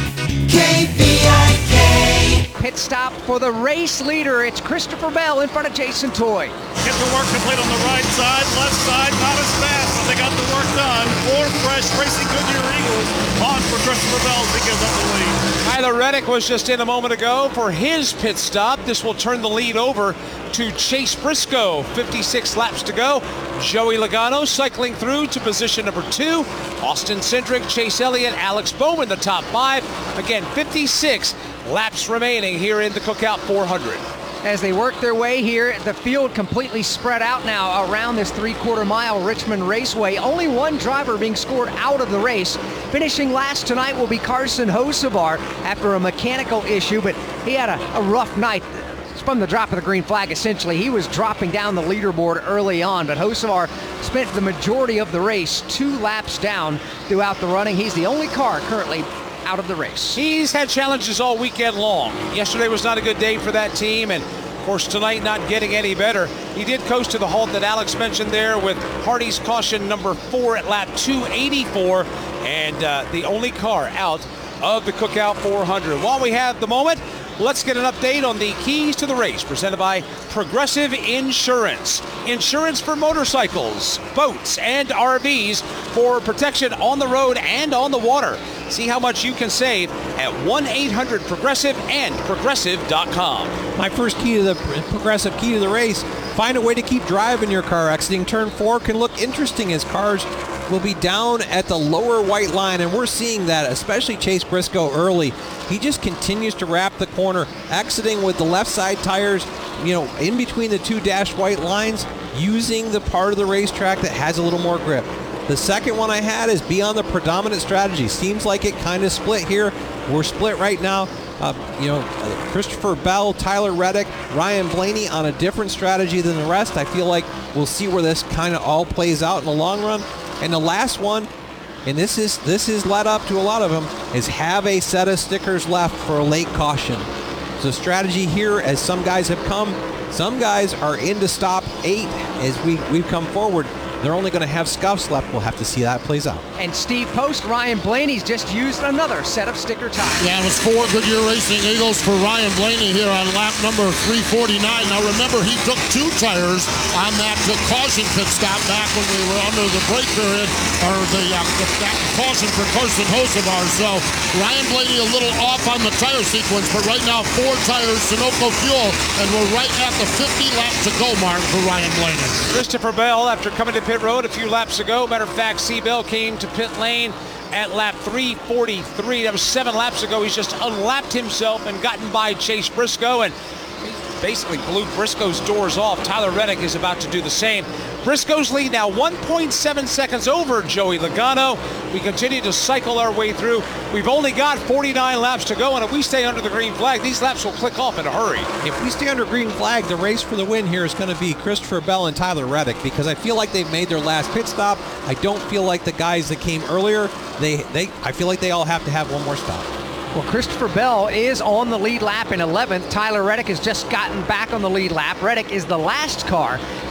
K V I K. Pit stop for the race leader. It's Christopher Bell in front of Jason Toy. Get the work complete on the right side, left side, not as fast, but they got the work done. Four fresh Racing Goodyear Eagles on for Christopher Bell as he gives up the lead. Tyler Reddick was just in a moment ago for his pit stop. This will turn the lead over to Chase Briscoe. fifty-six laps to go. Joey Logano cycling through to position number two. Austin Cindric, Chase Elliott, Alex Bowman, the top five. Again, fifty-six laps remaining here in the Cookout four hundred. As they work their way here, the field completely spread out now around this three-quarter mile Richmond Raceway. Only one driver being scored out of the race. Finishing last tonight will be Carson Hocevar after a mechanical issue, but he had a, a rough night. From the drop of the green flag, essentially. He was dropping down the leaderboard early on, but Hocevar spent the majority of the race two laps down throughout the running. He's the only car currently out of the race. He's had challenges all weekend long. Yesterday was not a good day for that team, and of course tonight not getting any better. He did coast to the halt that Alex mentioned there with Hardy's caution number four at lap two eighty-four, and uh, the only car out of the Cookout four hundred. While we have the moment, let's get an update on the keys to the race presented by Progressive Insurance. Insurance for motorcycles, boats, and R Vs for protection on the road and on the water. See how much you can save at one eight hundred progressive and progressive dot com. My first key to the Progressive key to the race, find a way to keep driving your car. Exiting turn four can look interesting as cars will be down at the lower white line, and we're seeing that, especially Chase Briscoe early. He just continues to wrap the corner, exiting with the left side tires, you know, in between the two dashed white lines, using the part of the racetrack that has a little more grip. The second one I had is be on the predominant strategy. Seems like it kind of split here. We're split right now. Uh, you know, Christopher Bell, Tyler Reddick, Ryan Blaney on a different strategy than the rest. I feel like we'll see where this kind of all plays out in the long run. And the last one, and this is this is led up to a lot of them, is have a set of stickers left for a late caution. So strategy here, as some guys have come, some guys are into stop eight as we, we've come forward. They're only going to have scuffs left. We'll have to see how that plays out. And Steve Post, Ryan Blaney's just used another set of sticker tires. Yeah, it was four Goodyear Racing Eagles for Ryan Blaney here on lap number three forty-nine. Now remember, he took two tires on that uh, caution pit stop back when we were under the break period, or the, uh, the that caution for Carson Hocevar. So Ryan Blaney a little off on the tire sequence, but right now four tires, Sunoco fuel, and we're right at the fifty lap to go mark for Ryan Blaney. Christopher Bell, after coming to pit road a few laps ago. Matter of fact, C-Bell came to pit lane at lap three forty-three. That was seven laps ago. He's just unlapped himself and gotten by Chase Briscoe and basically blew Briscoe's doors off. Tyler Reddick is about to do the same. Briscoe's lead now one point seven seconds over Joey Logano. We continue to cycle our way through. We've only got forty-nine laps to go, and if we stay under the green flag, these laps will click off in a hurry. If we stay under green flag, the race for the win here is going to be Christopher Bell and Tyler Reddick, because I feel like they've made their last pit stop. I don't feel like the guys that came earlier, they, they, I feel like they all have to have one more stop. Well, Christopher Bell is on the lead lap in eleventh. Tyler Reddick has just gotten back on the lead lap. Reddick is the last car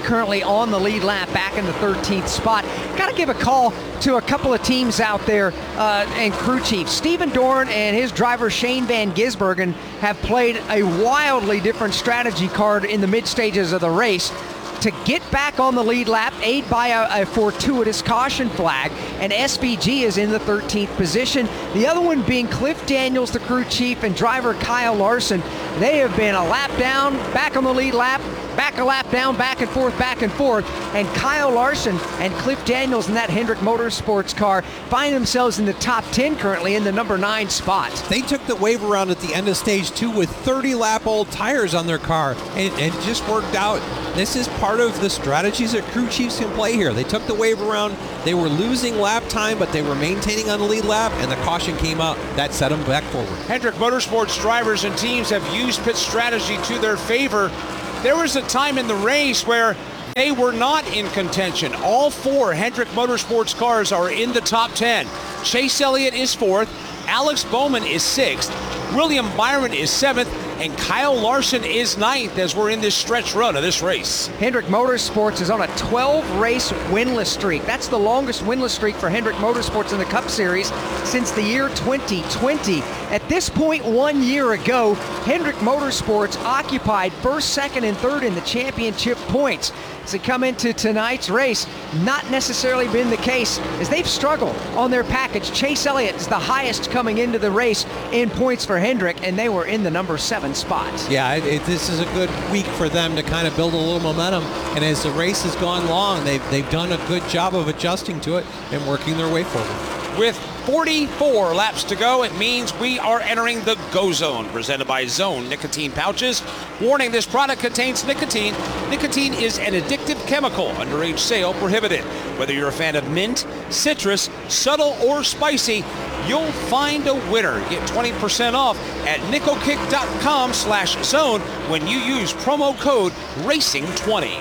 currently on the lead lap, back in the thirteenth spot. Got to give a call to a couple of teams out there uh, and crew chiefs. Steven Dorn and his driver Shane Van Gisbergen have played a wildly different strategy card in the mid stages of the race to get back on the lead lap, aid by a, a fortuitous caution flag, and S V G is in the thirteenth position. The other one being Cliff Daniels, the crew chief, and driver Kyle Larson. They have been a lap down, back on the lead lap, back a lap down, back and forth, back and forth. And Kyle Larson and Cliff Daniels in that Hendrick Motorsports car find themselves in the top ten currently in the number nine spot. They took the wave around at the end of stage two with thirty lap old tires on their car, and it just worked out. This is part of the strategies that crew chiefs can play here. They took the wave around, they were losing lap time, but they were maintaining on the lead lap, and the caution came out. That set them back forward. Hendrick Motorsports drivers and teams have used pit strategy to their favor. There was a time in the race where they were not in contention. All four Hendrick Motorsports cars are in the top ten. Chase Elliott is fourth, Alex Bowman is sixth, William Byron is seventh, and Kyle Larson is ninth as we're in this stretch run of this race. Hendrick Motorsports is on a twelve race winless streak. That's the longest winless streak for Hendrick Motorsports in the Cup Series since the year twenty twenty. At this point one year ago, Hendrick Motorsports occupied first, second, and third in the championship points. As they come into tonight's race, not necessarily been the case, as they've struggled on their package. Chase Elliott is the highest coming into the race in points for Hendrick, and they were in the number seven spot. Yeah, it, it, this is a good week for them to kind of build a little momentum, and as the race has gone long, they've, they've done a good job of adjusting to it and working their way forward. With forty-four laps to go, it means we are entering the Go Zone, presented by Zone Nicotine Pouches. Warning, this product contains nicotine. Nicotine is an addictive chemical. Underage sale prohibited. Whether you're a fan of mint, citrus, subtle, or spicy, you'll find a winner. Get twenty percent off at nicokick.com slash zone when you use promo code racing twenty.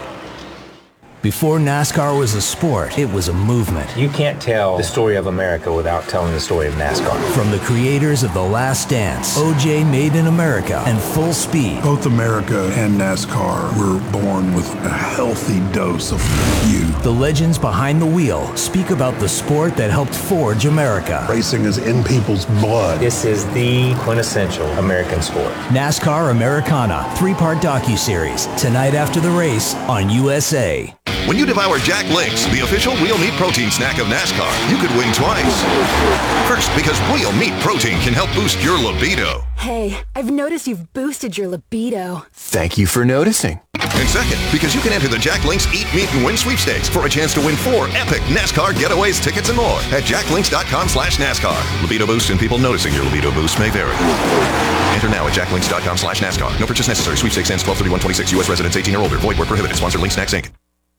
Before NASCAR was a sport, it was a movement. You can't tell the story of America without telling the story of NASCAR. From the creators of The Last Dance, O J Made in America, and Full Speed. Both America and NASCAR were born with a healthy dose of youth. The legends behind the wheel speak about the sport that helped forge America. Racing is in people's blood. This is the quintessential American sport. NASCAR Americana, three-part docuseries, tonight after the race on U S A. When you devour Jack Links, the official wheel meat protein snack of NASCAR, you could win twice. First, because wheel meat protein can help boost your libido. Hey, I've noticed you've boosted your libido. Thank you for noticing. And second, because you can enter the Jack Links Eat Meat and Win sweepstakes for a chance to win four epic NASCAR getaways, tickets, and more at jacklinks.com slash NASCAR. Libido boost and people noticing your libido boost may vary. Enter now at jacklinks.com slash NASCAR. No purchase necessary. Sweepstakes ends twelve thirty-one twenty-six. U S residents eighteen or older. Void where prohibited. Sponsor Link Snacks, Incorporated.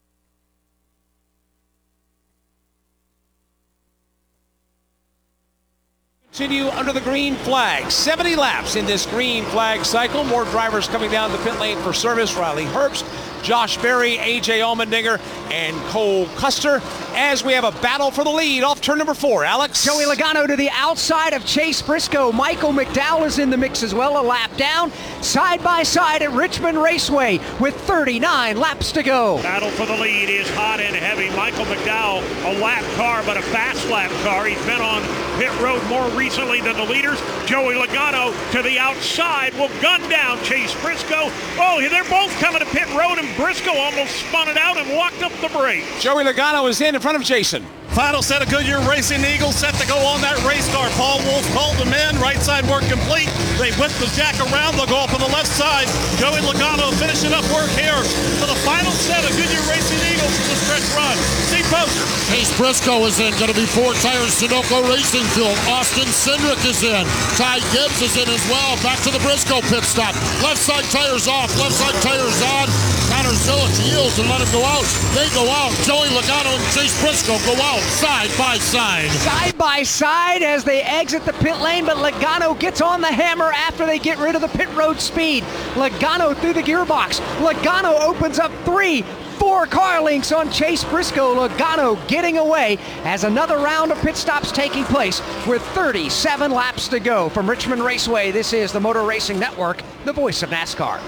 Continue under the green flag. seventy laps in this green flag cycle. More drivers coming down the pit lane for service. Riley Herbst, Josh Berry, A J Allmendinger, and Cole Custer, as we have a battle for the lead off turn number four. Alex? Joey Logano to the outside of Chase Briscoe. Michael McDowell is in the mix as well, a lap down. Side by side at Richmond Raceway with thirty-nine laps to go. Battle for the lead is hot and heavy. Michael McDowell, a lap car, but a fast lap car. He's been on pit road more recently than the leaders. Joey Logano to the outside will gun down Chase Briscoe. Oh, they're both coming to pit road, and Briscoe almost spun it out and walked up the brake. Joey Logano is in in front of Jason. Final set of Goodyear Racing Eagles set to go on that race car. Paul Wolf called them in. Right side work complete. They whip the jack around. They'll go up on the left side. Joey Logano finishing up work here for the final set of Goodyear Racing Eagles in the stretch run. See poster. Chase Briscoe is in. Going to be four tires. Sunoco Racing Fuel. Austin Cindric is in. Ty Gibbs is in as well. Back to the Briscoe pit stop. Left side tires off. Left side tires on. Connor Zillich yields and let him go out. They go out. Joey Logano and Chase Briscoe go out. Side by side. Side by side as they exit the pit lane, but Logano gets on the hammer after they get rid of the pit road speed. Logano through the gearbox. Logano opens up three, four car links on Chase Briscoe. Logano getting away as another round of pit stops taking place with thirty-seven laps to go. From Richmond Raceway, this is the Motor Racing Network, the voice of NASCAR.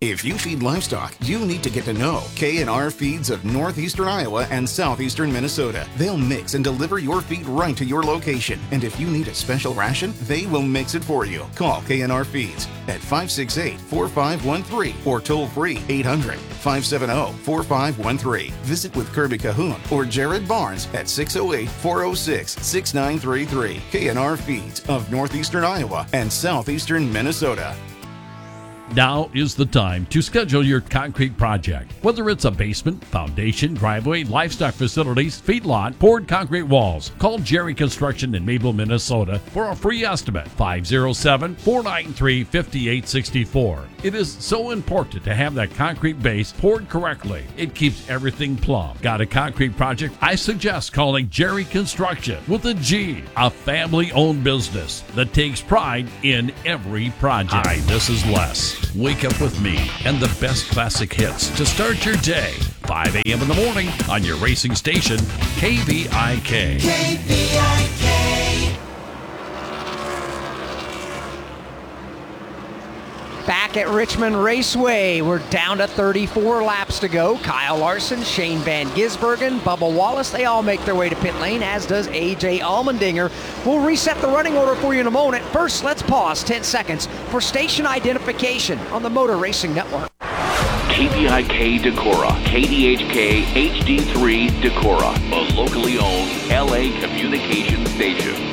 If you feed livestock, you need to get to know K and R Feeds of northeastern Iowa and southeastern Minnesota. They'll mix and deliver your feed right to your location. And if you need a special ration, they will mix it for you. Call K and R Feeds at five six eight, four five one three or toll free eight hundred, five seven zero, four five one three. Visit with Kirby Cahoon or Jared Barnes at six oh eight, four oh six, six nine three three. K and R Feeds of northeastern Iowa and southeastern Minnesota. Now is the time to schedule your concrete project. Whether it's a basement, foundation, driveway, livestock facilities, feedlot, poured concrete walls, call Jerry Construction in Mabel, Minnesota for a free estimate. five oh seven, four nine three, five eight six four. It is so important to have that concrete base poured correctly. It keeps everything plumb. Got a concrete project? I suggest calling Jerry Construction with a G, a family-owned business that takes pride in every project. Hi, this is Les. Wake up with me and the best classic hits to start your day. five a.m. in the morning on your racing station, K V I K. K V I K. Back at Richmond Raceway, we're down to thirty-four laps to go. Kyle Larson, Shane Van Gisbergen, Bubba Wallace, they all make their way to pit lane, as does A J Allmendinger. We'll reset the running order for you in a moment. First, let's pause ten seconds for station identification on the Motor Racing Network. K V I K Decorah, K D H K H D three Decorah, a locally owned L A communication station.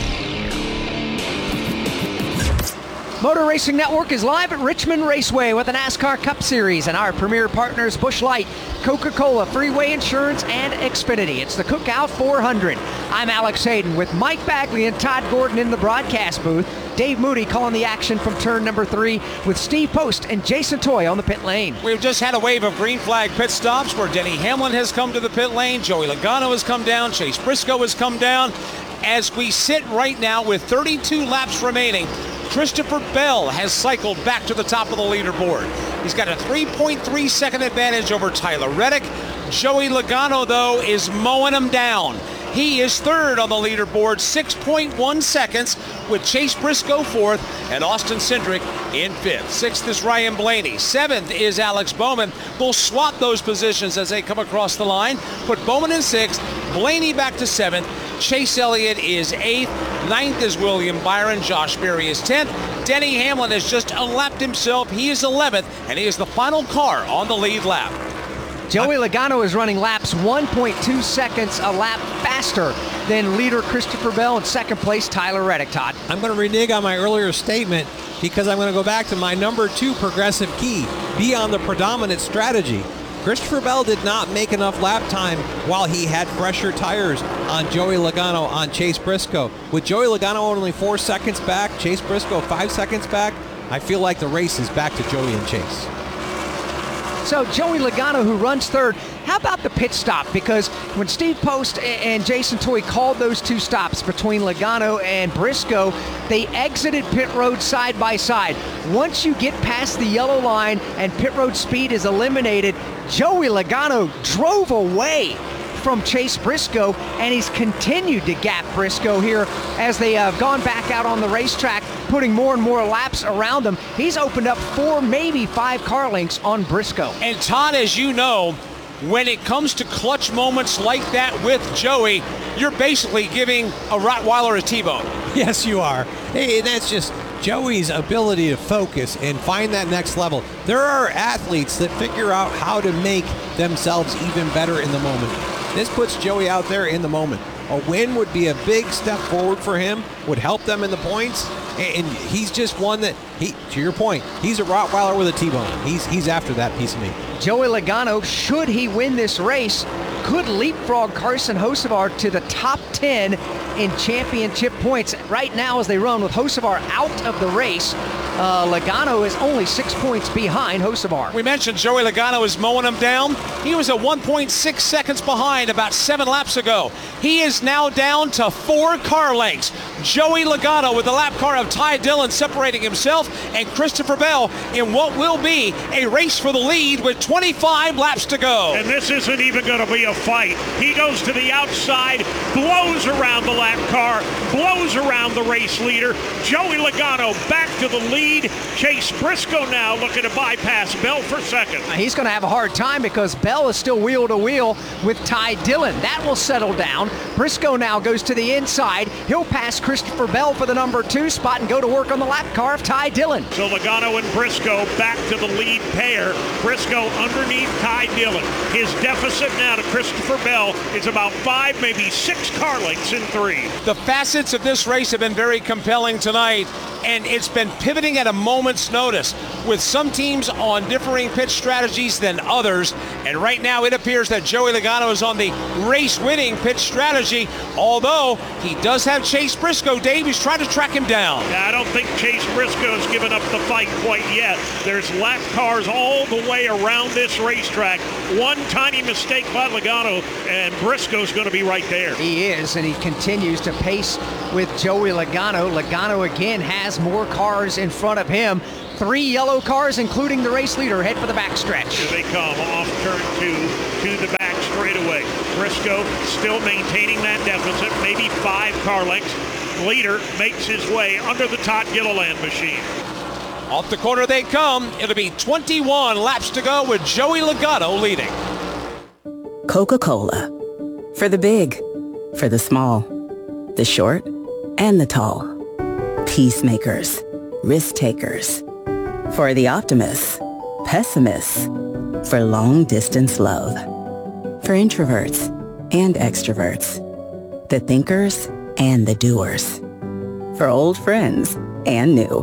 Motor Racing Network is live at Richmond Raceway with the NASCAR Cup Series and our premier partners Busch Light, Coca-Cola, Freeway Insurance, and Xfinity. It's the Cookout four hundred. I'm Alex Hayden with Mike Bagley and Todd Gordon in the broadcast booth. Dave Moody calling the action from turn number three with Steve Post and Jason Toy on the pit lane. We've just had a wave of green flag pit stops where Denny Hamlin has come to the pit lane, Joey Logano has come down, Chase Briscoe has come down. As we sit right now with thirty-two laps remaining, Christopher Bell has cycled back to the top of the leaderboard. He's got a three point three second advantage over Tyler Reddick. Joey Logano, though, is mowing him down. He is third on the leaderboard, six point one seconds, with Chase Briscoe fourth and Austin Cindric in fifth. Sixth is Ryan Blaney. Seventh is Alex Bowman. We'll swap those positions as they come across the line. Put Bowman in sixth, Blaney back to seventh. Chase Elliott is eighth. Ninth is William Byron. Josh Berry is tenth. Denny Hamlin has just unlapped himself. He is eleventh, and he is the final car on the lead lap. Joey Logano is running laps one point two seconds a lap faster than leader Christopher Bell, and second place Tyler Reddick. Todd. I'm going to renege on my earlier statement because I'm going to go back to my number two progressive key, be on the predominant strategy. Christopher Bell did not make enough lap time while he had fresher tires on Joey Logano, on Chase Briscoe. With Joey Logano only four seconds back, Chase Briscoe five seconds back, I feel like the race is back to Joey and Chase. So Joey Logano, who runs third, how about the pit stop? Because when Steve Post and Jason Toy called those two stops between Logano and Briscoe, they exited pit road side by side. Once you get past the yellow line and pit road speed is eliminated, Joey Logano drove away from Chase Briscoe, and he's continued to gap Briscoe here as they have gone back out on the racetrack, putting more and more laps around him. He's opened up four, maybe five car lengths on Briscoe. And Todd, as you know, when it comes to clutch moments like that with Joey, you're basically giving a Rottweiler a T-bone. Yes, you are. Hey, that's just Joey's ability to focus and find that next level. There are athletes that figure out how to make themselves even better in the moment. This puts Joey out there in the moment. A win would be a big step forward for him, would help them in the points, and he's just one that, he, to your point, he's a Rottweiler with a T-bone. He's, he's after that piece of meat. Joey Logano, should he win this race, could leapfrog Carson Hocevar to the top ten in championship points. Right now, as they run with Hocevar out of the race, uh, Logano is only six points behind Hocevar. We mentioned Joey Logano is mowing him down. He was at one point six seconds behind about seven laps ago. He is now down to four car lengths. Joey Logano with the lap car of Ty Dillon separating himself and Christopher Bell in what will be a race for the lead with twenty-five laps to go. And this isn't even going to be a fight. He goes to the outside, blows around the lap car, blows around the race leader. Joey Logano back to the lead. Chase Briscoe now looking to bypass Bell for second. He's going to have a hard time because Bell is still wheel to wheel with Ty Dillon. That will settle down. Briscoe now goes to the inside. He'll pass Christopher Bell for the number two spot and go to work on the lap car of Ty Dillon. So Logano and Briscoe back to the lead pair. Briscoe underneath Ty Dillon. His deficit now to Christopher Bell is about five, maybe six car lengths in three. The facets of this race have been very compelling tonight, and it's been pivoting at a moment's notice with some teams on differing pitch strategies than others. And right now it appears that Joey Logano is on the race-winning pitch strategy, although he does have Chase Briscoe. Dave, he's trying to track him down. Yeah, I don't think Chase Briscoe's given up the fight quite yet. There's lap cars all the way around this racetrack. One tiny mistake by Logano, and Briscoe's going to be right there. He is, and he continues to pace with Joey Logano. Logano again has more cars in front of him. Three yellow cars, including the race leader, head for the backstretch. Here they come off turn two to the back straightaway. Briscoe still maintaining that deficit, maybe five car lengths. Leader makes his way under the Todd Gilliland machine. Off the corner they come. It'll be twenty-one laps to go with Joey Logano leading. Coca-Cola. For the big, for the small, the short, and the tall. Peacemakers, risk takers. For the optimists, pessimists. For long distance love. For introverts and extroverts. The thinkers and the doers. For old friends and new.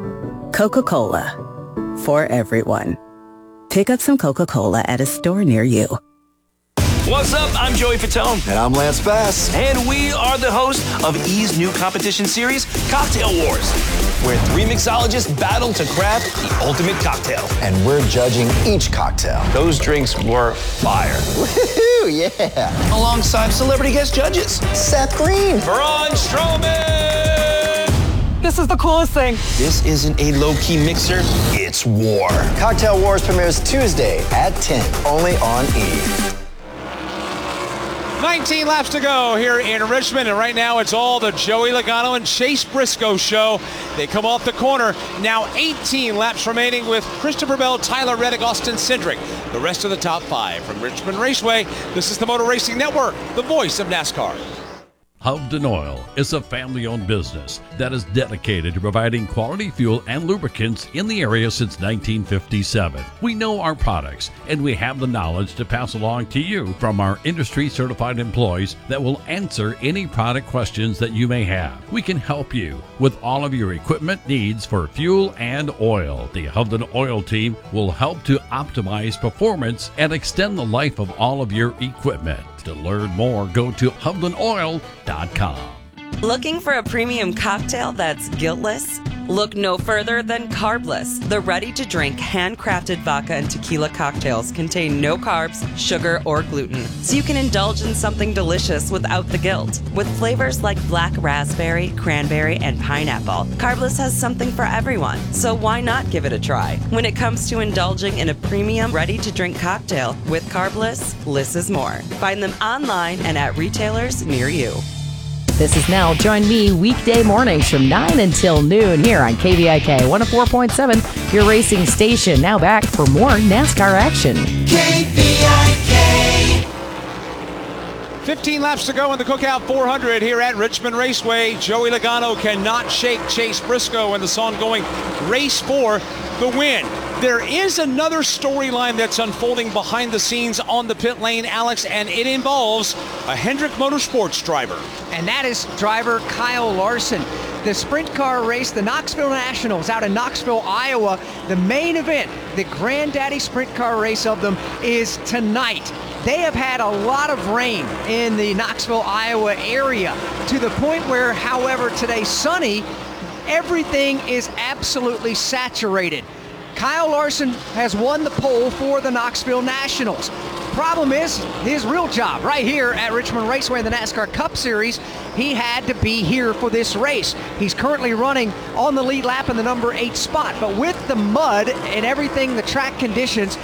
Coca-Cola. For everyone. Pick up some Coca-Cola at a store near you. What's up? I'm Joey Fatone. And I'm Lance Bass. And we are the hosts of E's new competition series, Cocktail Wars, where three mixologists battle to craft the ultimate cocktail. And we're judging each cocktail. Those drinks were fire. Woohoo, yeah. Alongside celebrity guest judges. Seth Green. Braun Strowman. This is the coolest thing. This isn't a low-key mixer, it's war. Cocktail Wars premieres Tuesday at ten, only on E. nineteen laps to go here in Richmond, and right now it's all the Joey Logano and Chase Briscoe show. They come off the corner. Now eighteen laps remaining with Christopher Bell, Tyler Reddick, Austin Cindric. The rest of the top five from Richmond Raceway. This is the Motor Racing Network, the voice of NASCAR. Hovden Oil is a family-owned business that is dedicated to providing quality fuel and lubricants in the area since nineteen fifty-seven. We know our products, and we have the knowledge to pass along to you from our industry-certified employees that will answer any product questions that you may have. We can help you with all of your equipment needs for fuel and oil. The Hovden Oil team will help to optimize performance and extend the life of all of your equipment. To learn more, go to hovden oil dot com. Looking for a premium cocktail that's guiltless? Look no further than Carbless. The ready-to-drink, handcrafted vodka and tequila cocktails contain no carbs, sugar, or gluten, so you can indulge in something delicious without the guilt. With flavors like black raspberry, cranberry, and pineapple, Carbless has something for everyone, so why not give it a try? When it comes to indulging in a premium, ready-to-drink cocktail with Carbless, less is more. Find them online and at retailers near you. This is Nell. Join me weekday mornings from nine until noon here on K V I K one oh four point seven, your racing station. Now back for more NASCAR action. K V I K. fifteen laps to go in the Cookout four hundred here at Richmond Raceway. Joey Logano cannot shake Chase Briscoe, and the song going race for the win. There is another storyline that's unfolding behind the scenes on the pit lane, Alex, and it involves a Hendrick Motorsports driver. And that is driver Kyle Larson. The sprint car race, the Knoxville Nationals out in Knoxville, Iowa. The main event, the granddaddy sprint car race of them, is tonight. They have had a lot of rain in the Knoxville, Iowa area, to the point where, however, today sunny, everything is absolutely saturated. Kyle Larson has won the pole for the Knoxville Nationals. Problem is, his real job right here at Richmond Raceway in the NASCAR Cup Series, he had to be here for this race. He's currently running on the lead lap in the number eight spot, but with the mud and everything, the track conditions,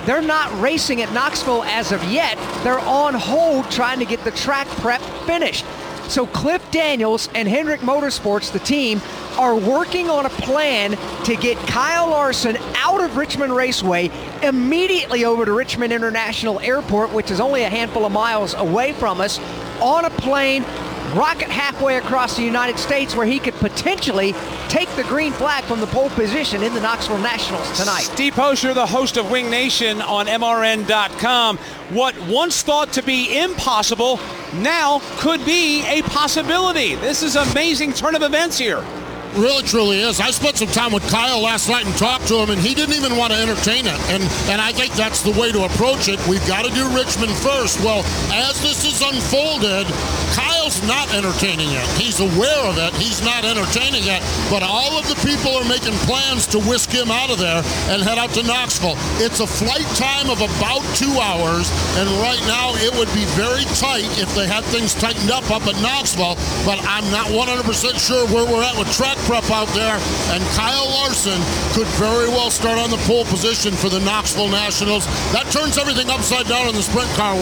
they're not racing at Knoxville as of yet. They're on hold trying to get the track prep finished. So Cliff Daniels and Hendrick Motorsports, the team, are working on a plan to get Kyle Larson out of Richmond Raceway immediately over to Richmond International Airport, which is only a handful of miles away from us, on a plane, rocket halfway across the United States where he could potentially take the green flag from the pole position in the Knoxville Nationals tonight. Steve Posher, the host of Wing Nation on M R N dot com. What once thought to be impossible now could be a possibility. This is an amazing turn of events here. Really, truly is. I spent some time with Kyle last night and talked to him, and he didn't even want to entertain it. And and I think that's the way to approach it. We've got to do Richmond first. Well, as this is unfolded, Kyle's not entertaining it. He's aware of it. He's not entertaining it. But all of the people are making plans to whisk him out of there and head out to Knoxville. It's a flight time of about two hours, and right now it would be very tight if they had things tightened up up at Knoxville. But I'm not one hundred percent sure where we're at with track prep out there, and Kyle Larson could very well start on the pole position for the Knoxville Nationals. That turns everything upside down in the sprint car.